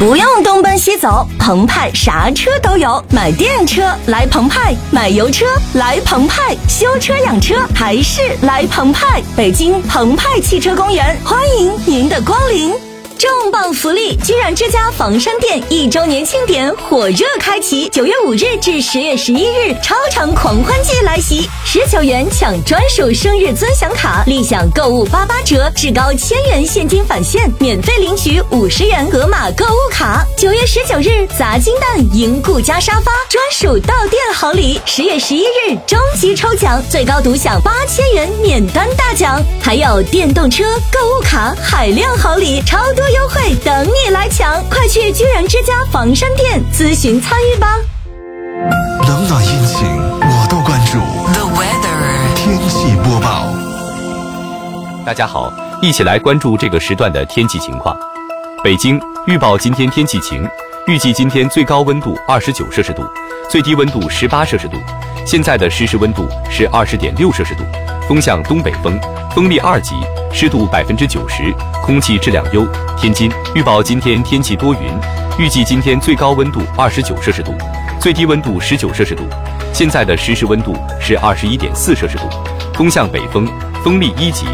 不用东奔西走，澎湃啥车都有，买电车来澎湃，买油车来澎湃，修车养车还是来澎湃。北京澎湃汽车公园，欢迎您的光临。重磅福利！居然之家房山店1周年庆典火热开启，9月5日至10月11日，超长狂欢季来袭！19元抢专属生日尊享卡，立享购物88折，至高1000元现金返现，免费领取50元盒马购物卡。9月19日，砸金蛋赢顾家沙发，专属到店好礼。10月11日，终极抽奖，最高独享8000元免单大奖，还有电动车、购物卡、海量好礼，超多优惠等你来抢！快去居然之家房山店咨询参与吧。 冷暖阴晴我都关注。 The weather 天气播报。 大家好，一起来关注这个时段的天气情况。北京预报今天天气晴，预计今天最高温度29摄氏度，最低温度18摄氏度。现在的实时温度是20.6摄氏度，风向东北风，风力2级，湿度90%，空气质量优。天津预报今天天气多云，预计今天最高温度29摄氏度，最低温度19摄氏度。现在的实时温度是21.4摄氏度，风向北风，风力1级。